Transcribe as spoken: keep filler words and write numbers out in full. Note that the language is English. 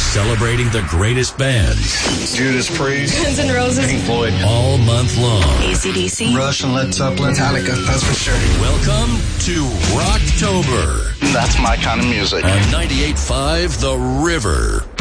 Celebrating the greatest bands. Judas Priest. Guns N' Roses. Pink Floyd. All month long. A C D C. Rush and Led Zeppelin. Metallica, that's for sure. Welcome to Rocktober. That's my kind of music. On ninety-eight point five The River.